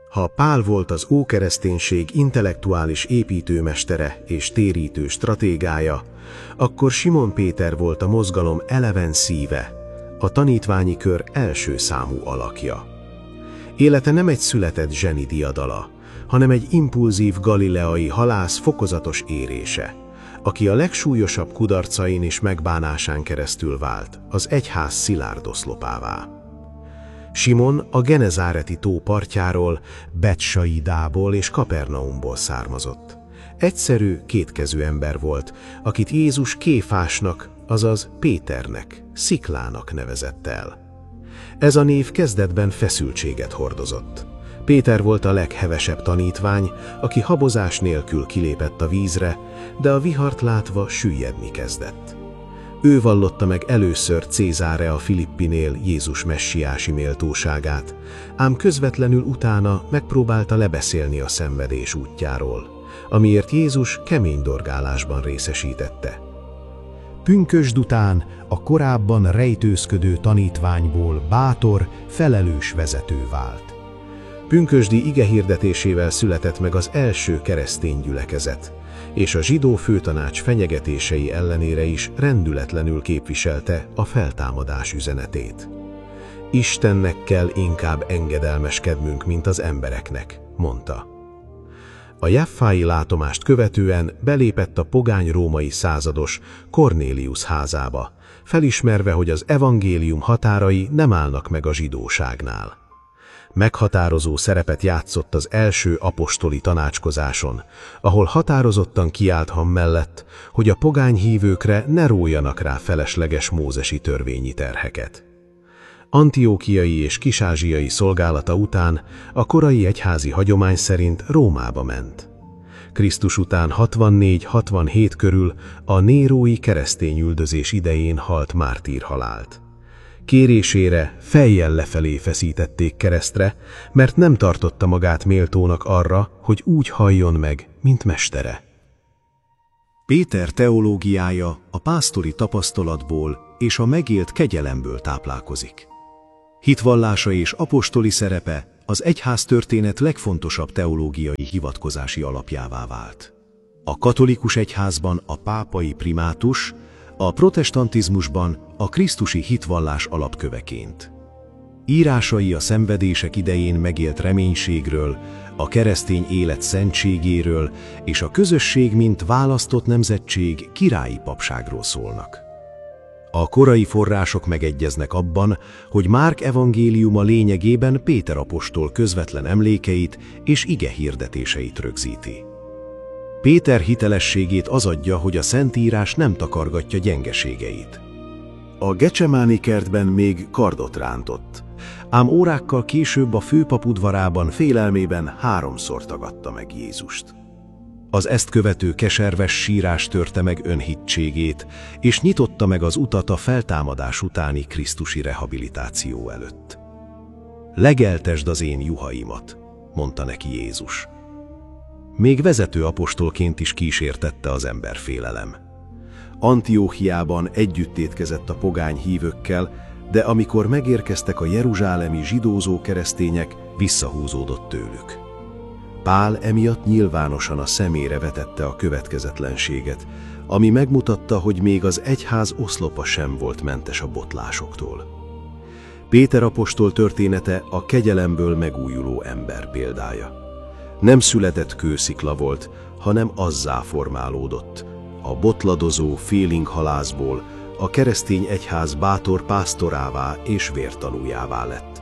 Ha Pál volt az ókereszténység intellektuális építőmestere és térítő stratégája, akkor Simon Péter volt a mozgalom eleven szíve, a tanítványi kör első számú alakja. Élete nem egy született zseni diadala, hanem egy impulzív galileai halász fokozatos érése, aki a legsúlyosabb kudarcain és megbánásán keresztül vált az egyház szilárd oszlopává. Simon a Genezáreti tó partjáról, Betsaidából és Kapernaumból származott. Egyszerű, kétkezű ember volt, akit Jézus Kéfásnak, azaz Péternek, Sziklának nevezett el. Ez a név kezdetben feszültséget hordozott. Péter volt a leghevesebb tanítvány, aki habozás nélkül kilépett a vízre, de a vihart látva süllyedni kezdett. Ő vallotta meg először Cézárea Filippinél Jézus messiási méltóságát, ám közvetlenül utána megpróbálta lebeszélni a szenvedés útjáról, amiért Jézus kemény dorgálásban részesítette. Pünkösd után a korábban rejtőzködő tanítványból bátor, felelős vezető vált. Pünkösdi igehirdetésével született meg az első keresztény gyülekezet, és a zsidó főtanács fenyegetései ellenére is rendületlenül képviselte a feltámadás üzenetét. Istennek kell inkább engedelmeskednünk, mint az embereknek, mondta. A jaffái látomást követően belépett a pogány római százados Cornélius házába, felismerve, hogy az evangélium határai nem állnak meg a zsidóságnál. Meghatározó szerepet játszott az első apostoli tanácskozáson, ahol határozottan kiállt mellett, hogy a pogány hívőkre ne rójanak rá felesleges mózesi törvényi terheket. Antiókiai és kisázsiai szolgálata után a korai egyházi hagyomány szerint Rómába ment. Krisztus után 64-67 körül a nérói keresztényüldözés idején halt mártírhalált. Kérésére fejjel lefelé feszítették keresztre, mert nem tartotta magát méltónak arra, hogy úgy halljon meg, mint mestere. Péter teológiája a pásztori tapasztalatból és a megélt kegyelemből táplálkozik. Hitvallása és apostoli szerepe az egyháztörténet legfontosabb teológiai hivatkozási alapjává vált. A katolikus egyházban a pápai primátus, a protestantizmusban a krisztusi hitvallás alapköveként. Írásai a szenvedések idején megélt reménységről, a keresztény élet szentségéről és a közösség, mint választott nemzetség, királyi papságról szólnak. A korai források megegyeznek abban, hogy Márk evangéliuma lényegében Péter apostol közvetlen emlékeit és igehirdetéseit rögzíti. Péter hitelességét az adja, hogy a Szentírás nem takargatja gyengeségeit. A Gecsemáni kertben még kardot rántott, ám órákkal később a főpap udvarában félelmében 3-szor tagadta meg Jézust. Az ezt követő keserves sírás törte meg önhittségét, és nyitotta meg az utat a feltámadás utáni krisztusi rehabilitáció előtt. Legeltesd az én juhaimat, mondta neki Jézus. Még vezető apostolként is kísértette az emberfélelem. Antióchiában együtt étkezett a pogány hívőkkel, de amikor megérkeztek a jeruzsálemi zsidózó keresztények, visszahúzódott tőlük. Pál emiatt nyilvánosan a szemére vetette a következetlenséget, ami megmutatta, hogy még az egyház oszlopa sem volt mentes a botlásoktól. Péter apostol története a kegyelemből megújuló ember példája. Nem született kőszikla volt, hanem azzá formálódott. A botladozó félinghalászból a keresztény egyház bátor pásztorává és vértanújává lett.